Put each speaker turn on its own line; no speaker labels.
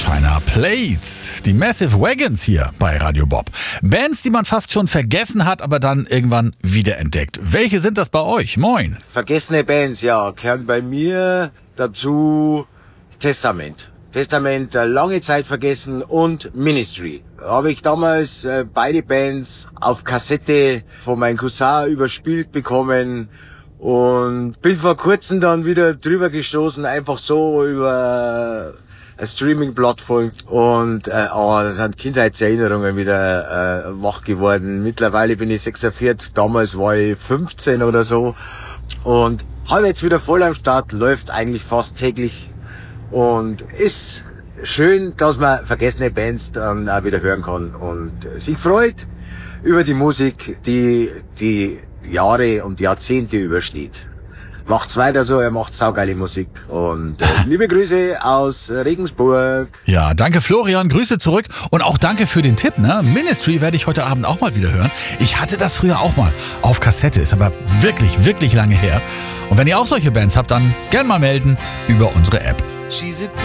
China Plates. Die Massive Wagons hier bei Radio Bob. Bands, die man fast schon vergessen hat, aber dann irgendwann wiederentdeckt. Welche sind das bei euch? Moin.
Vergessene Bands, ja, gehören bei mir dazu Testament. Testament lange Zeit vergessen und Ministry. Habe ich damals beide Bands auf Kassette von meinem Cousin überspielt bekommen und bin vor kurzem dann wieder drüber gestoßen, einfach so über eine Streaming-Plattform und das sind Kindheitserinnerungen wieder wach geworden. Mittlerweile bin ich 46, damals war ich 15 oder so und habe jetzt wieder voll am Start, läuft eigentlich fast täglich. Und ist schön, dass man vergessene Bands dann auch wieder hören kann und sich freut über die Musik, die die Jahre und Jahrzehnte übersteht. Macht's weiter so, er macht saugeile Musik und liebe Grüße aus Regensburg.
Ja, danke Florian, Grüße zurück und auch danke für den Tipp, ne? Ministry werde ich heute Abend auch mal wieder hören. Ich hatte das früher auch mal auf Kassette, ist aber wirklich, wirklich lange her. Und wenn ihr auch solche Bands habt, dann gern mal melden über unsere App.